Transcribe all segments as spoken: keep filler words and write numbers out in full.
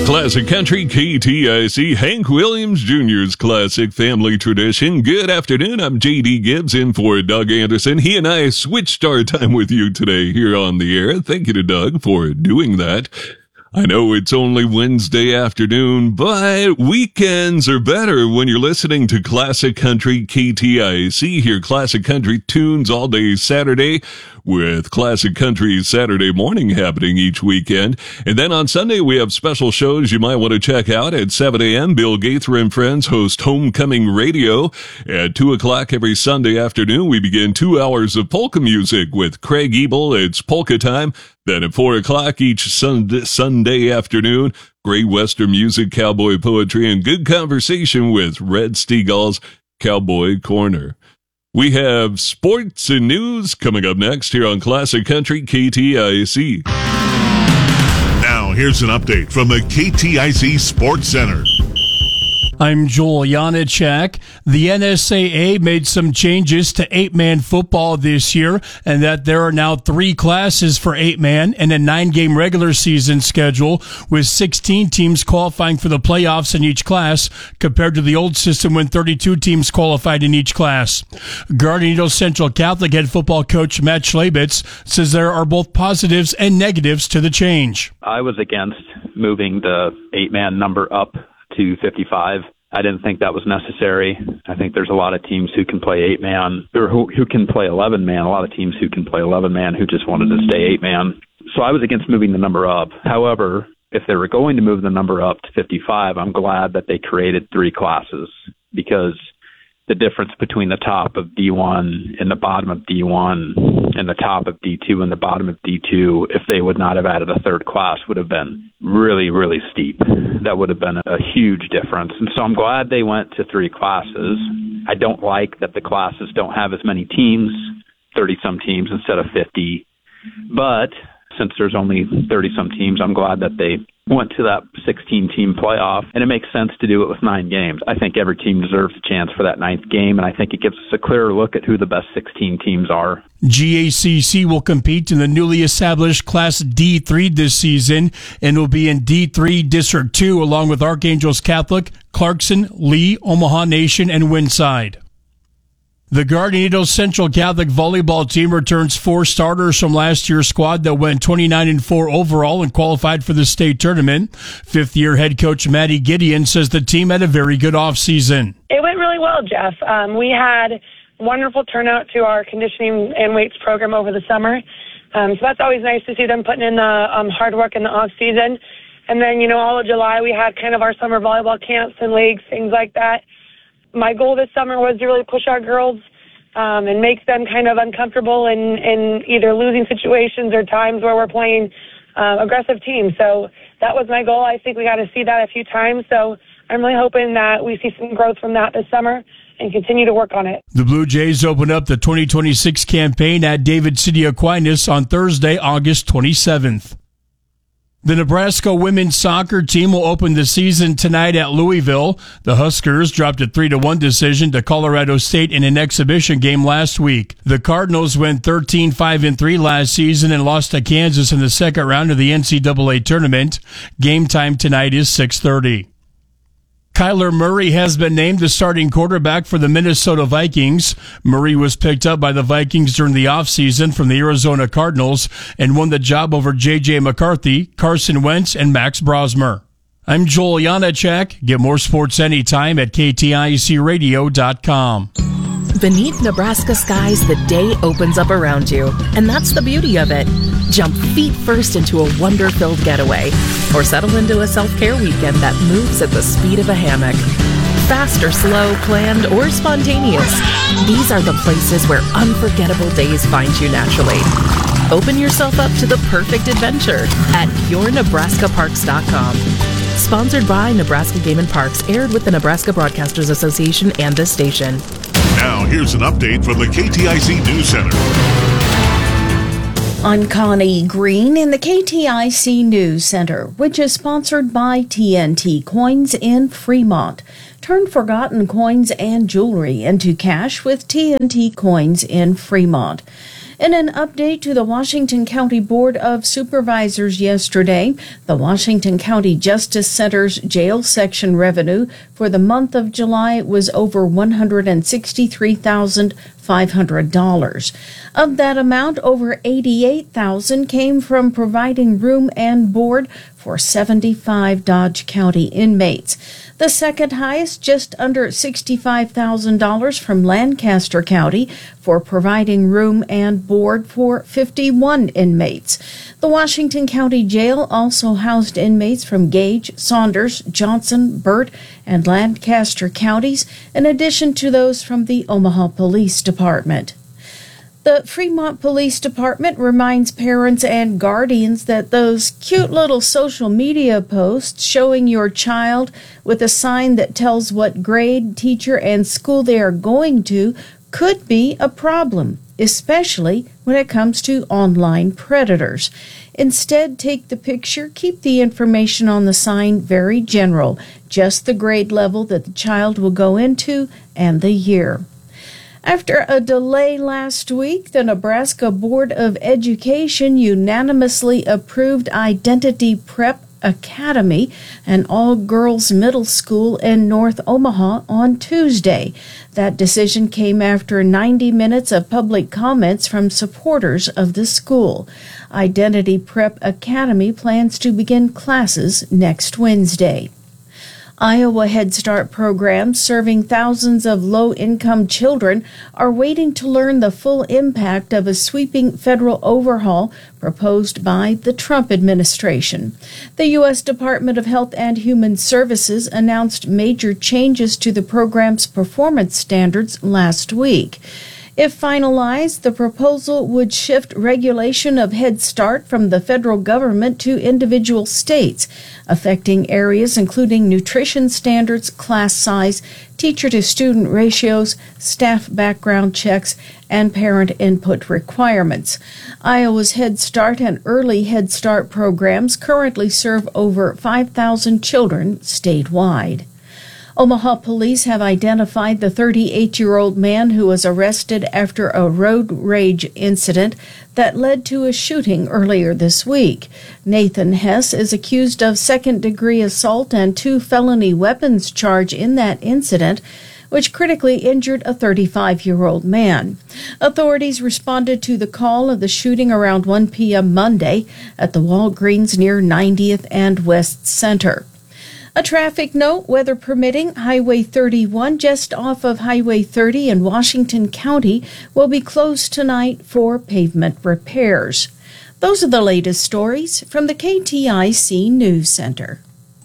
Classic Country, K T I C, Hank Williams Junior's classic family tradition. Good afternoon, I'm J D Gibbs in for Doug Anderson. He and I switched our time with you today here on the air. Thank you to Doug for doing that. I know it's only Wednesday afternoon, but weekends are better when you're listening to Classic Country K T I C. Hear Classic Country tunes all day Saturday with Classic Country Saturday morning happening each weekend. And then on Sunday, we have special shows you might want to check out. At seven a.m., Bill Gaither and Friends host Homecoming Radio. At two o'clock every Sunday afternoon, we begin two hours of polka music with Craig Ebel. It's polka time. Then at four o'clock each Sunday, Sunday afternoon, great Western music, cowboy poetry, and good conversation with Red Steagall's Cowboy Corner. We have sports and news coming up next here on Classic Country K T I C. Now here's an update from the K T I C Sports Center. I'm Joel Janacek. The N S A A made some changes to eight-man football this year, and that there are now three classes for eight-man and a nine-game regular season schedule, with sixteen teams qualifying for the playoffs in each class, compared to the old system when thirty-two teams qualified in each class. Guardian Angels Central Catholic head football coach Matt Schlabitz says there are both positives and negatives to the change. I was against moving the eight-man number up to fifty-five. I didn't think that was necessary. I think there's a lot of teams who can play eight-man, or who, who can play eleven-man, a lot of teams who can play eleven-man who just wanted to stay eight-man. So I was against moving the number up. However, if they were going to move the number up to fifty-five, I'm glad that they created three classes, because the difference between the top of D one and the bottom of D one and the top of D two and the bottom of D two, if they would not have added a third class, would have been really, really steep. That would have been a huge difference. And so I'm glad they went to three classes. I don't like that the classes don't have as many teams, thirty-some teams instead of fifty. But since there's only thirty-some teams, I'm glad that they went to that sixteen-team playoff, and it makes sense to do it with nine games. I think every team deserves a chance for that ninth game, and I think it gives us a clearer look at who the best sixteen teams are. G A C C will compete in the newly established Class D three this season and will be in D three District two along with Archangels Catholic, Clarkson, Lee, Omaha Nation, and Winside. The Guardian Angels Central Catholic volleyball team returns four starters from last year's squad that went twenty-nine and four overall and qualified for the state tournament. Fifth-year head coach Maddie Gideon says the team had a very good offseason. It went really well, Jeff. Um, we had wonderful turnout to our conditioning and weights program over the summer. Um, so that's always nice to see them putting in the um, hard work in the off-season. And then, you know, all of July we had kind of our summer volleyball camps and leagues, things like that. My goal this summer was to really push our girls um, and make them kind of uncomfortable in, in either losing situations or times where we're playing uh, aggressive teams. So that was my goal. I think we got to see that a few times. So I'm really hoping that we see some growth from that this summer and continue to work on it. The Blue Jays open up the twenty twenty-six campaign at David City Aquinas on Thursday, August twenty-seventh. The Nebraska women's soccer team will open the season tonight at Louisville. The Huskers dropped a three to one decision to Colorado State in an exhibition game last week. The Cardinals went thirteen five and three last season and lost to Kansas in the second round of the N C double A tournament. Game time tonight is six thirty. Kyler Murray has been named the starting quarterback for the Minnesota Vikings. Murray was picked up by the Vikings during the offseason from the Arizona Cardinals and won the job over J J McCarthy, Carson Wentz, and Max Brosmer. I'm Joel Janacek. Get more sports anytime at K T I C radio dot com. Beneath Nebraska skies, the day opens up around you, and that's the beauty of it. Jump feet first into a wonder-filled getaway, or settle into a self-care weekend that moves at the speed of a hammock. Fast or slow, planned or spontaneous, these are the places where unforgettable days find you naturally. Open yourself up to the perfect adventure at your nebraska parks dot com. Sponsored by Nebraska Game and Parks, aired with the Nebraska Broadcasters Association and this station. Now, here's an update from the K T I C News Center. I'm Connie Green in the K T I C News Center, which is sponsored by T N T Coins in Fremont. Turn forgotten coins and jewelry into cash with T N T Coins in Fremont. In an update to the Washington County Board of Supervisors yesterday, the Washington County Justice Center's jail section revenue for the month of July was over one hundred sixty-three thousand five hundred dollars. Of that amount, over eighty-eight thousand dollars came from providing room and board for seventy-five Dodge County inmates. The second highest, just under sixty-five thousand dollars from Lancaster County for providing room and board for fifty-one inmates. The Washington County Jail also housed inmates from Gage, Saunders, Johnson, Burt, and Lancaster counties, in addition to those from the Omaha Police Department. The Fremont Police Department reminds parents and guardians that those cute little social media posts showing your child with a sign that tells what grade, teacher, and school they are going to could be a problem, especially when it comes to online predators. Instead, take the picture, keep the information on the sign very general, just the grade level that the child will go into and the year. After a delay last week, the Nebraska Board of Education unanimously approved Identity Prep Academy, an all-girls middle school in North Omaha, on Tuesday. That decision came after ninety minutes of public comments from supporters of the school. Identity Prep Academy plans to begin classes next Wednesday. Iowa Head Start programs serving thousands of low-income children are waiting to learn the full impact of a sweeping federal overhaul proposed by the Trump administration. The U S Department of Health and Human Services announced major changes to the program's performance standards last week. If finalized, the proposal would shift regulation of Head Start from the federal government to individual states, affecting areas including nutrition standards, class size, teacher-to-student ratios, staff background checks, and parent input requirements. Iowa's Head Start and Early Head Start programs currently serve over five thousand children statewide. Omaha police have identified the thirty-eight-year-old man who was arrested after a road rage incident that led to a shooting earlier this week. Nathan Hess is accused of second-degree assault and two felony weapons charge in that incident, which critically injured a thirty-five-year-old man. Authorities responded to the call of the shooting around one p.m. Monday at the Walgreens near ninetieth and West Center. A traffic note, weather permitting, Highway thirty-one just off of Highway thirty in Washington County will be closed tonight for pavement repairs. Those are the latest stories from the K T I C News Center.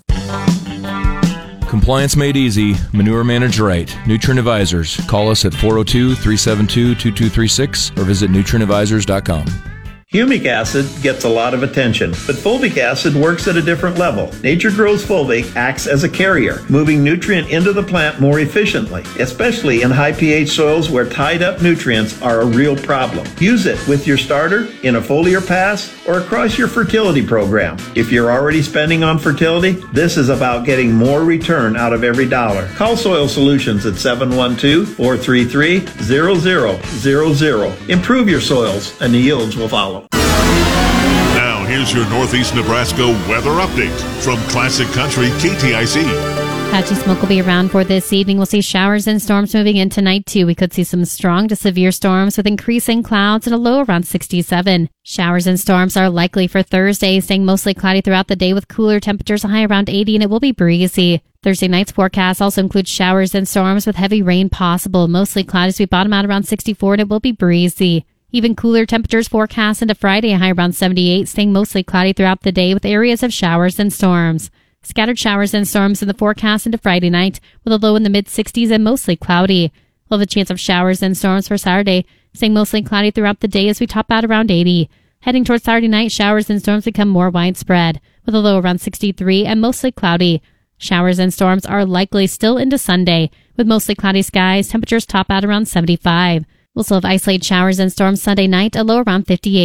Compliance made easy. Manure managed right. Nutrient Advisors. Call us at four oh two, three seven two, two two three six or visit nutrient advisors dot com. Humic acid gets a lot of attention, but fulvic acid works at a different level. Nature Grow's fulvic acts as a carrier, moving nutrient into the plant more efficiently, especially in high pH soils where tied-up nutrients are a real problem. Use it with your starter, in a foliar pass, or across your fertility program. If you're already spending on fertility, this is about getting more return out of every dollar. Call Soil Solutions at seven one two, four three three, zero zero zero zero. Improve your soils and the yields will follow. Now, here's your Northeast Nebraska weather update from Classic Country K T I C. Patchy smoke will be around for this evening. We'll see showers and storms moving in tonight, too. We could see some strong to severe storms with increasing clouds and a low around sixty-seven. Showers and storms are likely for Thursday, staying mostly cloudy throughout the day with cooler temperatures, a high around eighty, and it will be breezy. Thursday night's forecast also includes showers and storms with heavy rain possible. Mostly cloudy as we bottom out around sixty-four, and it will be breezy. Even cooler temperatures forecast into Friday, a high around seventy-eight, staying mostly cloudy throughout the day with areas of showers and storms. Scattered showers and storms in the forecast into Friday night with a low in the mid-sixties and mostly cloudy. We'll have a chance of showers and storms for Saturday, staying mostly cloudy throughout the day as we top out around eighty. Heading towards Saturday night, showers and storms become more widespread with a low around sixty-three and mostly cloudy. Showers and storms are likely still into Sunday with mostly cloudy skies. Temperatures top out around seventy-five. We'll still have isolated showers and storms Sunday night, a low around fifty-eight.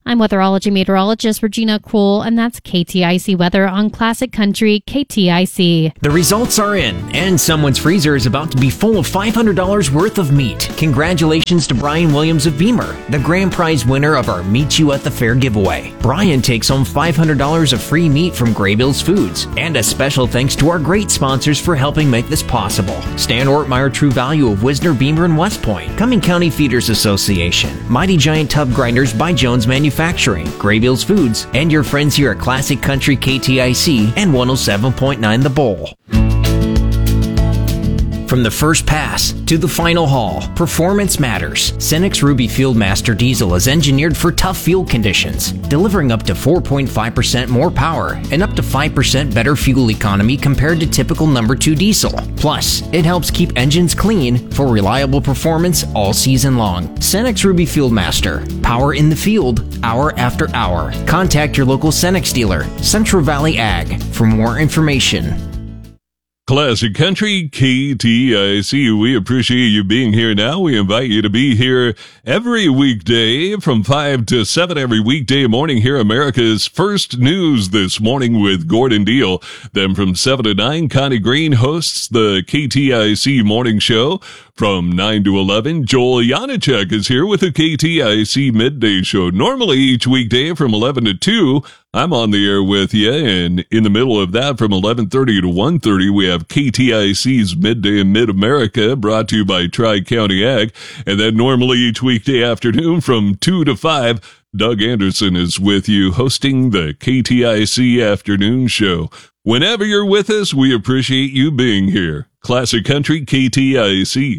I'm weatherology meteorologist Regina Kroll, and that's K T I C weather on Classic Country K T I C. The results are in, and someone's freezer is about to be full of five hundred dollars worth of meat. Congratulations to Brian Williams of Beamer, the grand prize winner of our Meet You at the Fair giveaway. Brian takes home five hundred dollars of free meat from Graybills Foods, and a special thanks to our great sponsors for helping make this possible. Stan Ortmeyer True Value of Wisner, Beamer, and West Point, Cumming County Feeders Association, Mighty Giant Tub Grinders by Jones Manufacturing, Graybills Foods, and your friends here at Classic Country K T I C and one oh seven point nine The Bowl. From the first pass to the final haul, performance matters. Cenex Ruby Fieldmaster Diesel is engineered for tough field conditions, delivering up to four point five percent more power and up to five percent better fuel economy compared to typical number two diesel. Plus, it helps keep engines clean for reliable performance all season long. Cenex Ruby Fieldmaster, power in the field, hour after hour. Contact your local Cenex dealer, Central Valley Ag, for more information. Classic Country K T I C. We appreciate you being here now. We invite you to be here every weekday from five to seven every weekday morning. Here, America's First News this morning with Gordon Deal. Then from seven to nine, Connie Green hosts the K T I C Morning Show. From nine to eleven, Joel Janacek is here with the K T I C Midday Show. Normally each weekday from eleven to two, I'm on the air with you, and in the middle of that from eleven thirty to one thirty, we have K T I C's Midday in Mid-America, brought to you by Tri-County Ag. And then normally each weekday afternoon from two to five, Doug Anderson is with you hosting the K T I C Afternoon Show. Whenever you're with us, we appreciate you being here. Classic Country K T I C.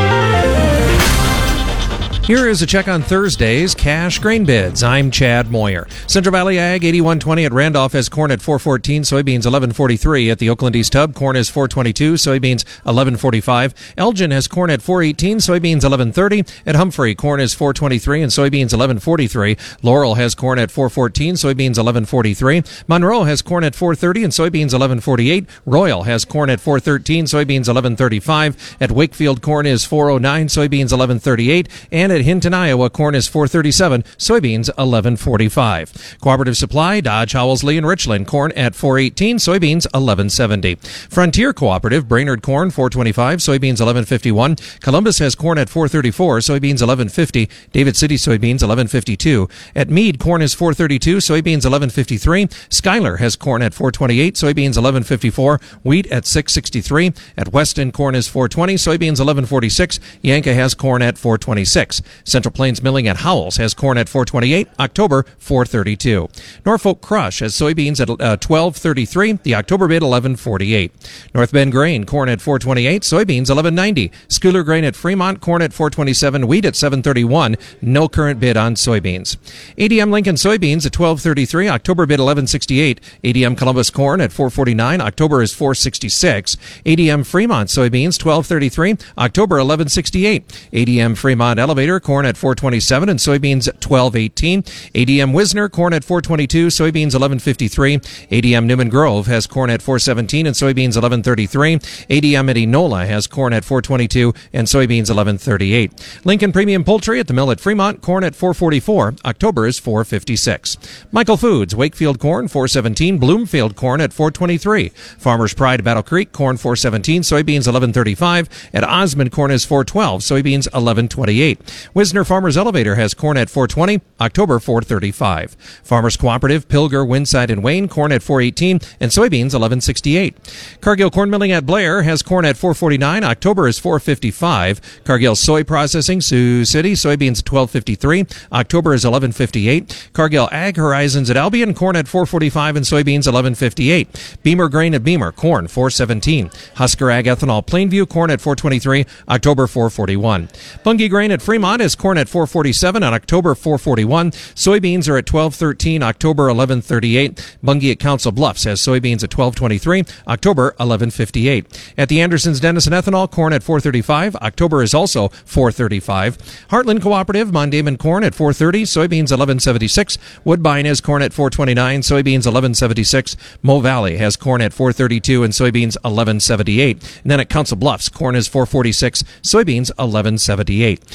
Here is a check on Thursday's cash grain bids. I'm Chad Moyer. Central Valley Ag eighty-one twenty at Randolph has corn at four fourteen, soybeans eleven forty-three. At the Oakland East Hub, corn is four twenty-two, soybeans eleven forty-five. Elgin has corn at four eighteen, soybeans eleven thirty. At Humphrey, corn is four twenty-three and soybeans eleven forty-three. Laurel has corn at four fourteen, soybeans eleven forty-three. Monroe has corn at four thirty and soybeans eleven forty-eight. Royal has corn at four thirteen, soybeans eleven thirty-five. At Wakefield, corn is four oh nine, soybeans eleven thirty-eight. And at Hinton, Iowa, corn is four thirty-seven, soybeans eleven forty-five. Cooperative Supply, Dodge, Howelsley, and Richland, corn at four eighteen, soybeans eleven seventy. Frontier Cooperative, Brainerd corn four twenty-five, soybeans eleven fifty-one. Columbus has corn at four thirty-four, soybeans eleven fifty. David City soybeans eleven fifty-two. At Meade, corn is four thirty-two, soybeans eleven fifty-three. Schuyler has corn at four twenty-eight, soybeans eleven fifty-four. Wheat at six sixty-three. At Weston, corn is four twenty, soybeans eleven forty-six. Yanka has corn at four twenty-six. Central Plains Milling at Howells has corn at four twenty-eight, October four thirty-two. Norfolk Crush has soybeans at uh, twelve thirty-three, the October bid eleven forty-eight. North Bend Grain, corn at four twenty-eight, soybeans eleven ninety. Schuyler Grain at Fremont, corn at four twenty-seven, wheat at seven thirty-one, no current bid on soybeans. A D M Lincoln soybeans at twelve thirty-three, October bid eleven sixty-eight. A D M Columbus corn at four forty-nine, October is four sixty-six. A D M Fremont soybeans twelve thirty-three, October eleven sixty-eight. A D M Fremont Elevator corn at four twenty-seven and soybeans at twelve eighteen. A D M Wisner corn at four twenty-two, soybeans eleven fifty-three. A D M Newman Grove has corn at four seventeen and soybeans eleven thirty-three. A D M at Enola has corn at four twenty-two and soybeans eleven thirty-eight. Lincoln Premium Poultry at the mill at Fremont, corn at four forty-four, October is four fifty-six. Michael Foods, Wakefield corn four seventeen, Bloomfield corn at four twenty-three. Farmers Pride Battle Creek corn four seventeen, soybeans eleven thirty-five. At Osmond corn is four twelve, soybeans eleven twenty-eight. Wisner Farmers Elevator has corn at four twenty, October four thirty-five. Farmers Cooperative, Pilger, Winside, and Wayne, corn at four eighteen, and soybeans eleven sixty-eight. Cargill Corn Milling at Blair has corn at four forty-nine, October is four fifty-five. Cargill Soy Processing, Sioux City, soybeans twelve fifty-three, October is eleven fifty-eight. Cargill Ag Horizons at Albion, corn at four forty-five, and soybeans eleven fifty-eight. Beamer Grain at Beamer, corn four seventeen. Husker Ag Ethanol Plainview, corn at four twenty-three, October four forty-one. Bunge Grain at Fremont is corn at four forty-seven on October four forty-one. Soybeans are at twelve thirteen, October eleven thirty-eight. Bunge at Council Bluffs has soybeans at twelve twenty-three, October eleven fifty-eight. At the Andersons Denison Ethanol, corn at four thirty-five, October is also four thirty-five. Heartland Cooperative, Mondamon corn at four thirty, soybeans eleven seventy-six. Woodbine has corn at four twenty-nine, soybeans eleven seventy-six. Mo Valley has corn at four thirty-two and soybeans eleven seventy-eight. And then at Council Bluffs, corn is four forty-six, soybeans eleven seventy-eight. New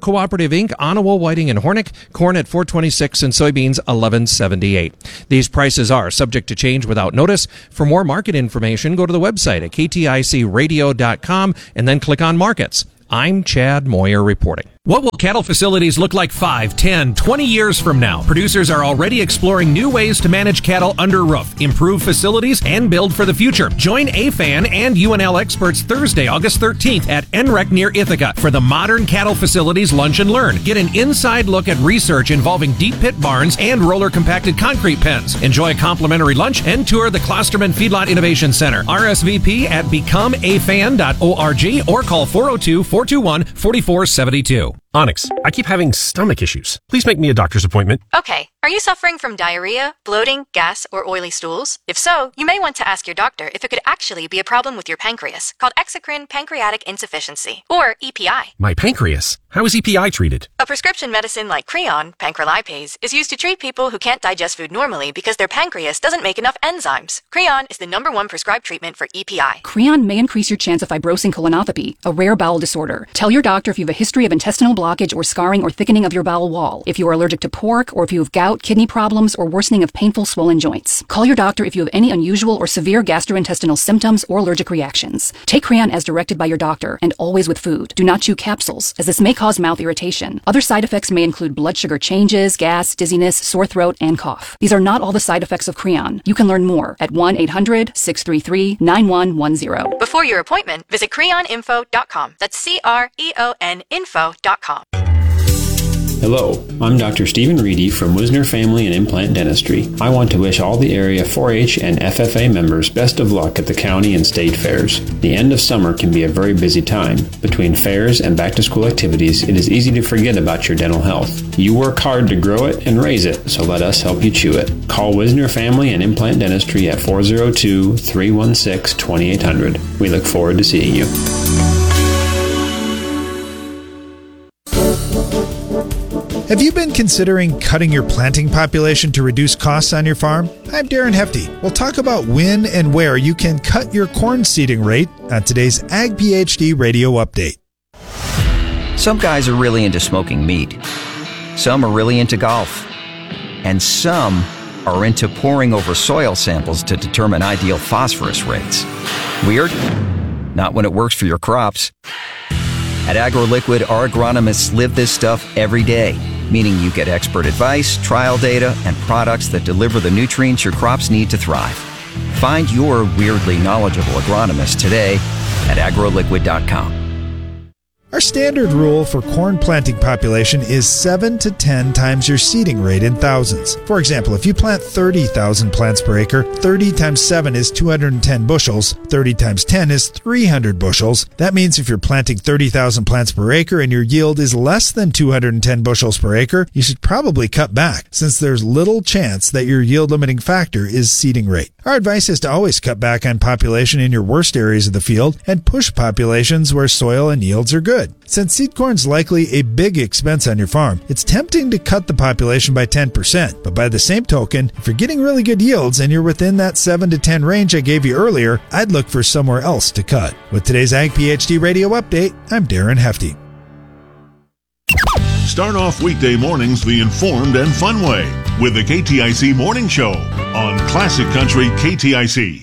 Cooperative Incorporated, Onawa, Whiting, and Hornick, corn at four twenty-six and soybeans eleven seventy-eight. These prices are subject to change without notice. For more market information, go to the website at k t i c radio dot com and then click on markets. I'm Chad Moyer reporting. What will cattle facilities look like five, ten, twenty years from now? Producers are already exploring new ways to manage cattle under roof, improve facilities, and build for the future. Join A F A N and U N L experts Thursday, August thirteenth at N R E C near Ithaca for the Modern Cattle Facilities Lunch and Learn. Get an inside look at research involving deep pit barns and roller compacted concrete pens. Enjoy a complimentary lunch and tour the Klosterman Feedlot Innovation Center. R S V P at become a fan dot org or call four oh two, four two one, four four seven two. Onyx, I keep having stomach issues. Please make me a doctor's appointment. Okay. Are you suffering from diarrhea, bloating, gas, or oily stools? If so, you may want to ask your doctor if it could actually be a problem with your pancreas, called exocrine pancreatic insufficiency, or E P I. My pancreas? How is E P I treated? A prescription medicine like Creon, pancrelipase, is used to treat people who can't digest food normally because their pancreas doesn't make enough enzymes. Creon is the number one prescribed treatment for E P I. Creon may increase your chance of fibrosing colonopathy, a rare bowel disorder. Tell your doctor if you have a history of intestinal blockage or scarring or thickening of your bowel wall, if you are allergic to pork, or if you have gout, kidney problems, or worsening of painful swollen joints. Call your doctor if you have any unusual or severe gastrointestinal symptoms or allergic reactions. Take Creon as directed by your doctor, and always with food. Do not chew capsules, as this may cause mouth irritation. Other side effects may include blood sugar changes, gas, dizziness, sore throat, and cough. These are not all the side effects of Creon. You can learn more at one eight hundred, six three three, nine one one zero. Before your appointment, visit creon info dot com. That's C R E O N info dot com. Hello, I'm Doctor Stephen Reedy from Wisner Family and Implant Dentistry. I want to wish all the area four H and F F A members best of luck at the county and state fairs. The end of summer can be a very busy time. Between fairs and back-to-school activities, it is easy to forget about your dental health. You work hard to grow it and raise it, so let us help you chew it. Call Wisner Family and Implant Dentistry at four oh two, three one six, two eight zero zero. We look forward to seeing you. Have you been considering cutting your planting population to reduce costs on your farm? I'm Darren Hefty. We'll talk about when and where you can cut your corn seeding rate on today's Ag PhD Radio Update. Some guys are really into smoking meat. Some are really into golf. And some are into poring over soil samples to determine ideal phosphorus rates. Weird? Not when it works for your crops. At AgroLiquid, our agronomists live this stuff every day, meaning you get expert advice, trial data, and products that deliver the nutrients your crops need to thrive. Find your weirdly knowledgeable agronomist today at agro liquid dot com. Our standard rule for corn planting population is seven to ten times your seeding rate in thousands. For example, if you plant thirty thousand plants per acre, thirty times seven is two hundred ten bushels, thirty times ten is three hundred bushels. That means if you're planting thirty thousand plants per acre and your yield is less than two hundred ten bushels per acre, you should probably cut back, since there's little chance that your yield limiting factor is seeding rate. Our advice is to always cut back on population in your worst areas of the field and push populations where soil and yields are good. Since seed corn's likely a big expense on your farm, it's tempting to cut the population by ten percent. But by the same token, if you're getting really good yields and you're within that seven to ten range I gave you earlier, I'd look for somewhere else to cut. With today's Ag PhD Radio Update, I'm Darren Hefty. Start off weekday mornings the informed and fun way with the K T I C Morning Show on Classic Country K T I C.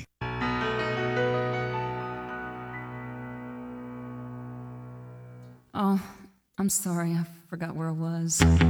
Oh, I'm sorry. I forgot where I was.